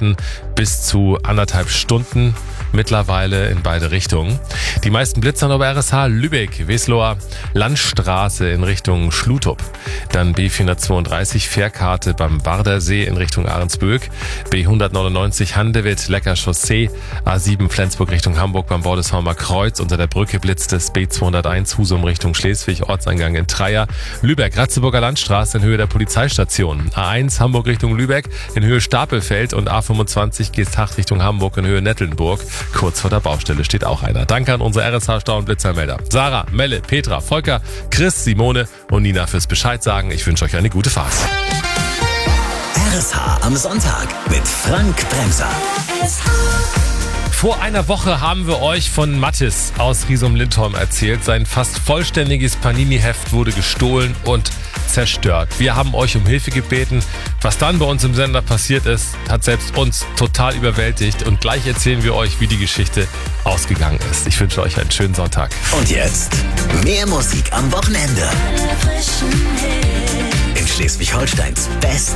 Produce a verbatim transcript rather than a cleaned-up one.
Fahrzeiten bis zu anderthalb Stunden mittlerweile in beide Richtungen. Die meisten Blitzer über R S H Lübeck, Wesloer Landstraße in Richtung Schlutup. Dann B vierhundertzweiunddreißig Fährkarte beim Wardersee in Richtung Ahrensböck. B hundertneunundneunzig Handewitt, Lecker Chaussee. A sieben Flensburg Richtung Hamburg beim Bordeshaumer Kreuz. Unter der Brücke blitzt es. B zweihunderteins Husum Richtung Schleswig, Ortseingang in Treia. Lübeck, Ratzeburger Landstraße in Höhe der Polizeistation. A eins Hamburg Richtung Lübeck in Höhe Stapelfeld und A fünfundzwanzig Geesthacht Richtung Hamburg in Höhe Nettelnburg. Kurz vor der Baustelle steht auch einer. Danke an unsere R S H-Stau- und Blitzermelder. Sarah, Melle, Petra, Volker, Chris, Simone und Nina fürs Bescheid sagen. Ich wünsche euch eine gute Fahrt. R S H am Sonntag mit Frank Bremser. Vor einer Woche haben wir euch von Mattis aus Riesum-Lindholm erzählt. Sein fast vollständiges Panini-Heft wurde gestohlen und zerstört. Wir haben euch um Hilfe gebeten. Was dann bei uns im Sender passiert ist, hat selbst uns total überwältigt. Und gleich erzählen wir euch, wie die Geschichte ausgegangen ist. Ich wünsche euch einen schönen Sonntag. Und jetzt mehr Musik am Wochenende. In Schleswig-Holsteins Best